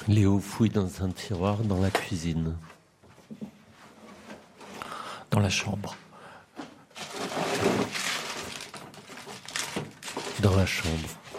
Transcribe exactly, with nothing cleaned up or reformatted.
Léo fouille dans un tiroir dans la cuisine. Dans la chambre. Dans la chambre.